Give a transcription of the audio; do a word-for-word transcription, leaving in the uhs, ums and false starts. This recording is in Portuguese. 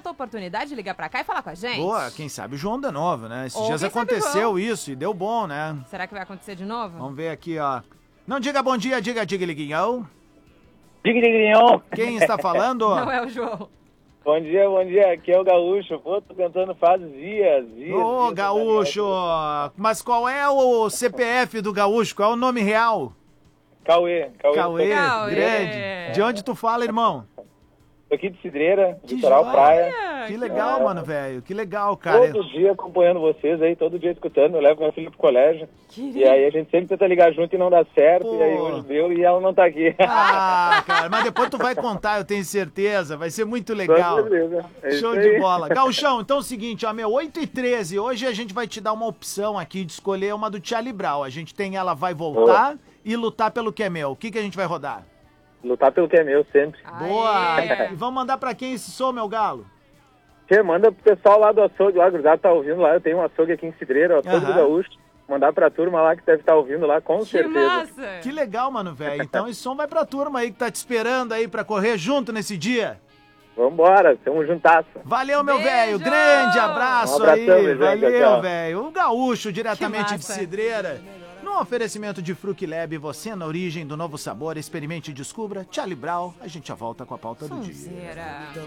outra oportunidade de ligar pra cá e falar com a gente? Boa, quem sabe o João de novo, né? Esses Ou dias quem sabe o aconteceu João. isso e deu bom, né? Será que vai acontecer de novo? Vamos ver aqui, ó. Não diga bom dia, diga diga liguinhão. Diga, Digrinhão. Quem está falando? Não é o João. Bom dia, bom dia. Aqui é o Gaúcho. Pô, tô cantando faz dias, dias. Ô, dias, Gaúcho! Mas qual é o C P F do Gaúcho? Qual é o nome real? Cauê. Cauê. Cauê, Cauê. grande. De onde tu fala, irmão? Tô aqui de Cidreira, Que litoral joia. praia. Que legal, mano, velho. Que legal, cara. Todo dia acompanhando vocês aí, todo dia escutando. Eu levo minha filha pro colégio. Querido. E aí a gente sempre tenta ligar junto e não dá certo. Pô. E aí hoje deu e ela não tá aqui. Ah, cara, mas depois tu vai contar, eu tenho certeza. Vai ser muito legal. Com certeza. É Show isso de aí. bola. Gauchão, então é o seguinte, ó, meu, oito e treze, hoje a gente vai te dar uma opção aqui de escolher uma do Charlie Brown. A gente tem Ela Vai Voltar e Lutar Pelo Que É Meu. O que que a gente vai rodar? Lutar pelo que é meu sempre. Boa! Aê. E vamos mandar pra quem esse som, meu galo? Tchê, manda pro pessoal lá do açougue, lá, grudado, tá ouvindo lá. Eu tenho um açougue aqui em Cidreira, o açougue Aham. do Gaúcho. Mandar pra turma lá que deve estar ouvindo lá, com Que certeza. massa! Que legal, mano, velho. Então esse som vai pra turma aí que tá te esperando aí pra correr junto nesse dia. Vambora, tamo juntasso. Valeu, meu Beijo! velho. Grande abraço Um abração, aí. gente. Valeu, Tchau. velho. O Gaúcho, diretamente Que de massa. Cidreira. No oferecimento de Fruc Lab, você na origem do novo sabor. Experimente e descubra. Charlie Brown. A gente já volta com a pauta do dia. Sonzeira.